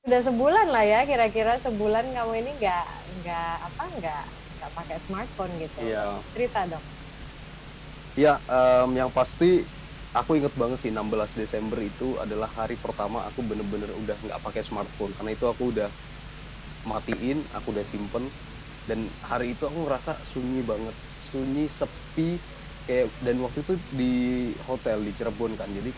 Udah sebulan lah ya, kira-kira sebulan kamu ini nggak pakai smartphone gitu. Iya. Cerita dong. Ya, yang pasti aku inget banget sih 16 Desember itu adalah hari pertama aku bener-bener udah nggak pakai smartphone. Karena itu aku udah matiin, aku udah simpen. Dan hari itu aku ngerasa sunyi banget, sunyi, sepi. Dan waktu itu di hotel di Cirebon kan. Jadi